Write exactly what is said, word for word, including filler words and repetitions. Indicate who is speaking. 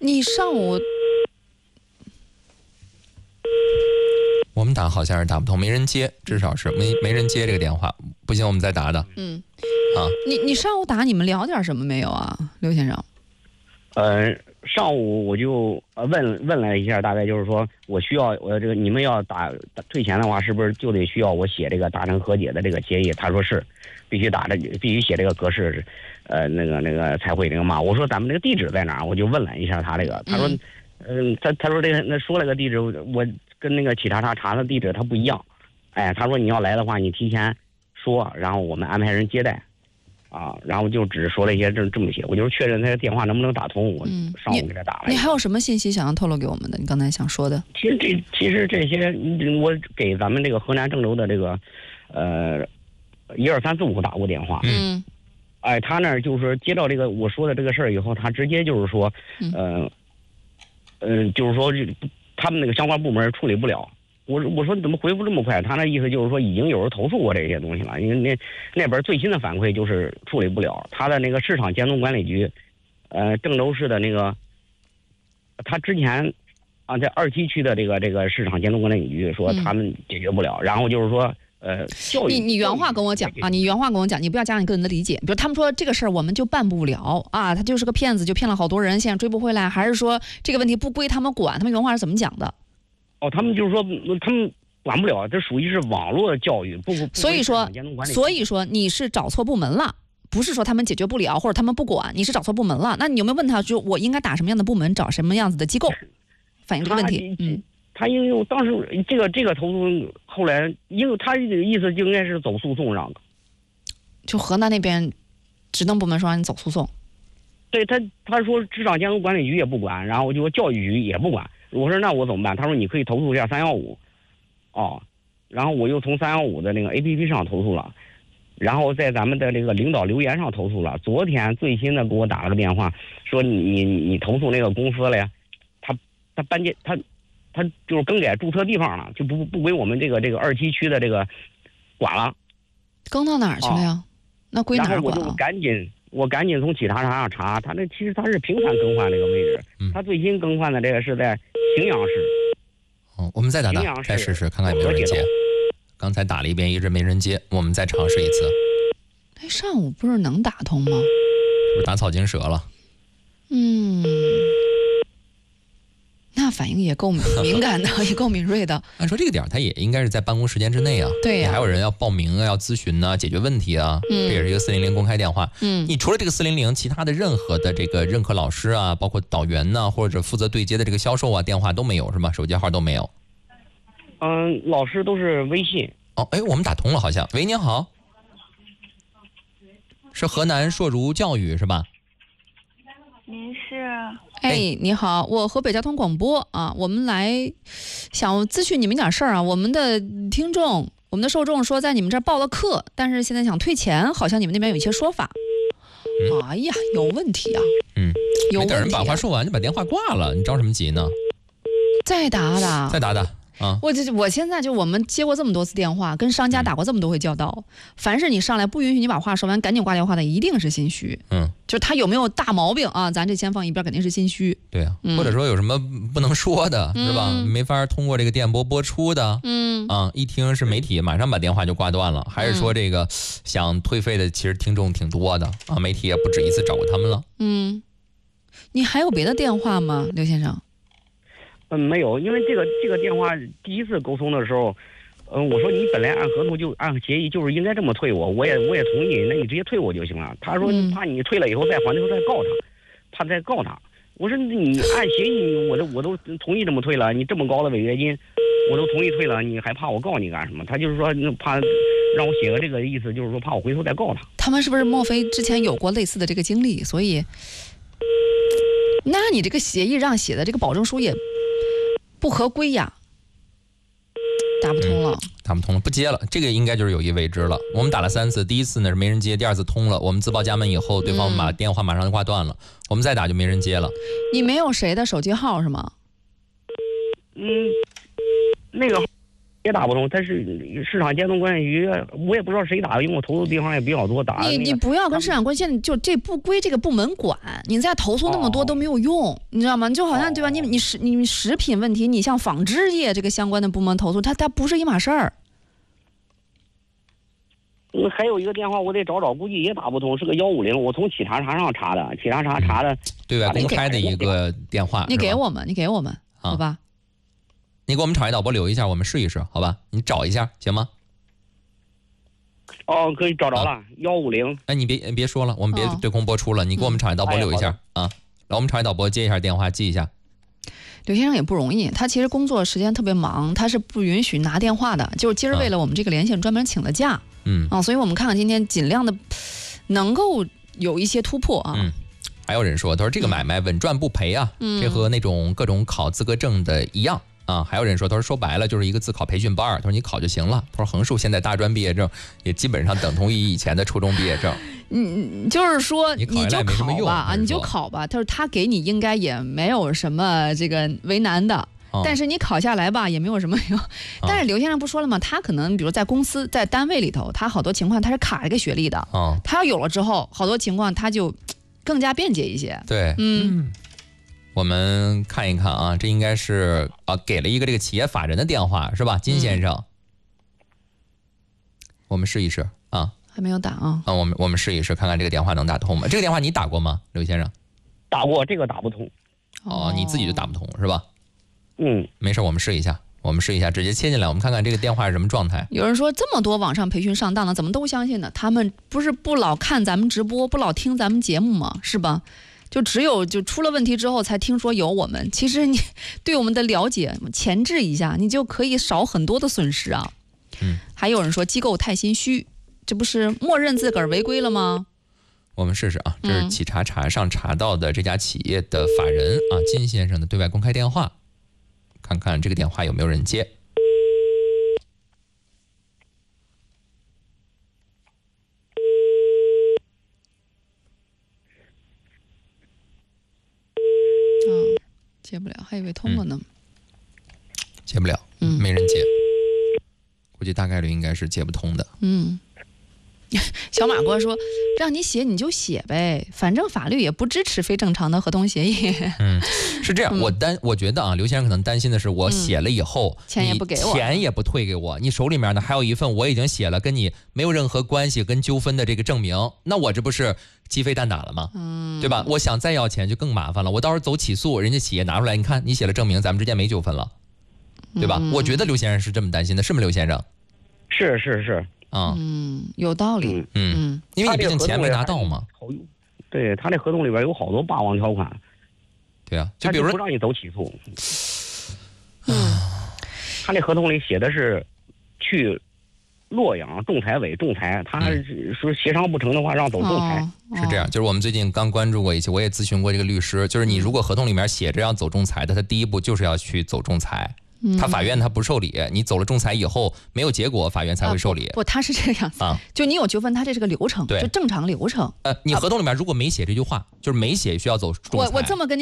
Speaker 1: 你上午
Speaker 2: 我们打好像是打不通，没人接，至少是没没人接这个电话。不行，我们再打打。
Speaker 1: 嗯，
Speaker 2: 啊，
Speaker 1: 你你上午打你们聊点什么没有啊，刘先生？
Speaker 3: 呃，上午我就呃问问了一下，大概就是说我需要我这个你们要打打退钱的话，是不是就得需要我写这个达成和解的这个协议？他说是，必须打的，必须写这个格式，呃，那个那个才会那个嘛。我说咱们这个地址在哪儿？我就问了一下他这个，他说，嗯、呃，他他说这个那说了个地址，我跟那个企查查查的地址他不一样，哎，他说你要来的话，你提前说，然后我们安排人接待。啊，然后就只说了一些这这么些，我就是确认他的电话能不能打通，我上午给他打了、嗯
Speaker 1: 你。你还有什么信息想要透露给我们的？你刚才想说的？
Speaker 3: 其实这其实这些，我给咱们这个河南郑州的这个，呃，一二三四五打过电话。
Speaker 1: 嗯。
Speaker 3: 哎，他那儿就是接到这个我说的这个事儿以后，他直接就是说，呃，嗯、呃，就是说他们那个相关部门处理不了。我我说你怎么回复这么快？他那意思就是说已经有人投诉过这些东西了，因为那那边最新的反馈就是处理不了。他的那个市场监督管理局，呃，郑州市的那个，他之前啊在二七区的这个这个市场监督管理局说他们解决不了，嗯、然后就是说呃教育。
Speaker 1: 你你原话跟我讲啊，你原话跟我讲，你不要加上你个人的理解。比如他们说这个事儿我们就办不了啊，他就是个骗子，就骗了好多人，现在追不回来，还是说这个问题不归他们管？他们原话是怎么讲的？
Speaker 3: 哦，他们就是说，他们管不了，这属于是网络教育，不不。
Speaker 1: 所以说，所以说你是找错部门了，不是说他们解决不了或者他们不管，你是找错部门了。那你有没有问他，就我应该打什么样的部门，找什么样子的机构反映这个问题？嗯，
Speaker 3: 他因为当时这个这个投诉，后来因为他这个意思就应该是走诉讼上的，
Speaker 1: 就河南那边职能部门说让你走诉讼。
Speaker 3: 对他，他说市场监督管理局也不管，然后就说教育局也不管。我说那我怎么办？他说你可以投诉一下三幺五，哦，然后我又从三幺五的那个 A P P 上投诉了，然后在咱们的这个领导留言上投诉了。昨天最新的给我打了个电话，说你你你投诉那个公司了呀，他他搬迁他他就是更改注册地方了，就不不归我们这个这个二七区的这个管了。
Speaker 1: 更到哪儿去了呀？哦、那归哪儿管、啊？
Speaker 3: 然后我就赶紧。我赶紧从企查查上查，他那其实他是频繁更换这个位置，嗯、他最新更换的这个是在荥阳市。
Speaker 2: 哦，我们再打打，再试试看看有没有人接。刚才打了一遍，一直没人接，我们再尝试一次。
Speaker 1: 哎，上午不是能打通吗？
Speaker 2: 是不是打草惊蛇了？
Speaker 1: 嗯，那反应也够敏感的，也够敏锐的。
Speaker 2: 按说这个点他也应该是在办公时间之内啊。
Speaker 1: 对呀、啊，
Speaker 2: 还有人要报名啊，要咨询啊，解决问题啊。嗯，这也是一个四零零公开电话。
Speaker 1: 嗯，
Speaker 2: 你除了这个四零零，其他的任何的这个任课老师啊，包括导员呢、啊，或者负责对接的这个销售啊，电话都没有是吗？手机号都没有。
Speaker 3: 嗯，老师都是微信。
Speaker 2: 哦，哎，我们打通了好像。喂，您好，是河南硕儒教育是吧？
Speaker 4: 您是？
Speaker 1: 哎，你好，我河北交通广播啊，我们来想咨询你们点事儿啊。我们的听众，我们的受众说在你们这儿报了课，但是现在想退钱，好像你们那边有一些说法。嗯、哎呀，有问题啊！
Speaker 2: 嗯，
Speaker 1: 有问题、啊。
Speaker 2: 没等人把话说完就把电话挂了，你着什么急呢？
Speaker 1: 再打打，
Speaker 2: 再打打。啊，
Speaker 1: 我这我现在就我们接过这么多次电话，跟商家打过这么多回交道，嗯、凡是你上来不允许你把话说完，赶紧挂电话的，一定是心虚。
Speaker 2: 嗯，
Speaker 1: 就他有没有大毛病啊？咱这先放一边，肯定是心虚。
Speaker 2: 对啊，嗯、或者说有什么不能说的，嗯、是吧？没法通过这个电波播出的。
Speaker 1: 嗯
Speaker 2: 啊，一听是媒体，马上把电话就挂断了。还是说这个想退费的，其实听众挺多的啊，媒体也不止一次找过他们了。
Speaker 1: 嗯，你还有别的电话吗，刘先生？
Speaker 3: 嗯，没有，因为这个这个电话第一次沟通的时候，嗯，我说你本来按合同就按协议就是应该这么退我，我也我也同意，那你直接退我就行了。他说怕你退了以后再还的时候再告他，怕再告他。我说你按协议我都我都同意这么退了，你这么高的违约金我都同意退了，你还怕我告你干什么？他就是说怕让我写个这个意思，就是说怕我回头再告他。
Speaker 1: 他们是不是莫非之前有过类似的这个经历？所以，那你这个协议上写的这个保证书也不合规呀，打不通了、嗯，
Speaker 2: 打不通了，不接了，这个应该就是有意为之了。我们打了三次，第一次呢是没人接，第二次通了，我们自报家门以后，对方把电话马上就挂断了，嗯、我们再打就没人接了。
Speaker 1: 你没有谁的手机号是吗？
Speaker 3: 嗯，那个也打不通。但是市场监督管理局，我也不知道谁打，因为我投诉地方也比较多，打、那个。
Speaker 1: 你你不要跟市场关系，就这不归这个部门管，你再投诉那么多都没有用，哦、你知道吗？就好像对吧？你你食你食品问题，你像纺织业这个相关的部门投诉，它它不是一码事儿。
Speaker 3: 嗯，还有一个电话我得找找，估计也打不通，是个幺五零，我从企查查上查的，企查查查的。
Speaker 2: 对外公开的一个电话。
Speaker 1: 你给我们，你给我们，啊、好吧？
Speaker 2: 你给我们场外导播留一下，我们试一试，好吧？你找一下行吗？
Speaker 3: 哦，可以找着了，幺五零。
Speaker 2: 哎，你别你别说了，我们别对空播出了，哦、你给我们场外导播留一下、嗯、啊。来，我们场外导播接一下电话，记一下。
Speaker 1: 刘先生也不容易，他其实工作时间特别忙，他是不允许拿电话的。就是今儿为了我们这个连线专门请了假，
Speaker 2: 嗯
Speaker 1: 啊，所以我们看看今天尽量的能够有一些突破啊。
Speaker 2: 嗯，还有人说，他说这个买卖稳赚不赔啊，嗯、这和那种各种考资格证的一样。啊，还有人说，他说说白了就是一个自考培训班，他说你考就行了。他说横竖现在大专毕业证也基本上等同于以前的初中毕业证。
Speaker 1: 嗯，就是说你就考吧啊，你就考吧。他说他给你应该也没有什么这个为难的，哦、但是你考下来吧也没有什么用。但是刘先生不说了吗？他可能比如在公司在单位里头，他好多情况他是卡一个学历的，哦、他要有了之后，好多情况他就更加便捷一些。
Speaker 2: 对，嗯。嗯我们看一看啊，这应该是啊，给了一个这个企业法人的电话是吧，金先生？嗯、我们试一试啊，
Speaker 1: 还没有打啊。
Speaker 2: 啊，我们我们试一试，看看这个电话能打通吗？这个电话你打过吗，刘先生？
Speaker 3: 打过，这个打不通。
Speaker 2: 哦，你自己就打不通是吧？
Speaker 3: 嗯，
Speaker 2: 没事，我们试一下，我们试一下，直接切进来，我们看看这个电话是什么状态。
Speaker 1: 有人说这么多网上培训上当的，怎么都相信呢？他们不是不老看咱们直播，不老听咱们节目吗？是吧？就只有就出了问题之后才听说有我们，其实你对我们的了解前置一下，你就可以少很多的损失啊。
Speaker 2: 嗯，
Speaker 1: 还有人说机构太心虚，这不是默认自个儿违规了吗？
Speaker 2: 我们试试啊，这是企查查上查到的这家企业的法人啊金先生的对外公开电话，看看这个电话有没有人接。
Speaker 1: 接不了，还以为通了呢。嗯、
Speaker 2: 接不了，嗯，没人接，估计大概率应该是接不通的。
Speaker 1: 嗯，小马哥说，让你写你就写呗，反正法律也不支持非正常的合同协议。
Speaker 2: 嗯，是这样，我担我觉得啊，刘先生可能担心的是，我写了以后，
Speaker 1: 嗯、钱也不给我，
Speaker 2: 钱也不退给我，你手里面呢还有一份我已经写了跟你没有任何关系跟纠纷的这个证明，那我这不是鸡飞蛋打了吗？嗯，对吧？我想再要钱就更麻烦了，我到时候走起诉，人家企业拿出来，你看你写了证明，咱们之间没纠纷了，对吧？嗯、我觉得刘先生是这么担心的，是吗？刘先生？
Speaker 3: 是是是。
Speaker 2: 啊，
Speaker 1: 嗯，有道理，
Speaker 2: 嗯嗯，因为你毕竟钱没拿到嘛。
Speaker 3: 对，他这合同里边有好多霸王条款。
Speaker 2: 对啊，就比如说
Speaker 3: 不让你走起诉。嗯，他那合同里写的是去洛阳仲裁委仲裁，他说协商不成的话让走仲裁。
Speaker 1: 哦
Speaker 2: 哦、是这样，就是我们最近刚关注过一些，我也咨询过这个律师，就是你如果合同里面写着要走仲裁的，他第一步就是要去走仲裁。他法院他不受理，你走了仲裁以后没有结果，法院才会受理。
Speaker 1: 啊、不, 不，他是这个样子啊，就你有纠纷，他这是个流程，
Speaker 2: 对，
Speaker 1: 就正常流程。
Speaker 2: 呃，你合同里面如果没写这句话，就是没写需要走仲裁。
Speaker 1: 我我这么跟您。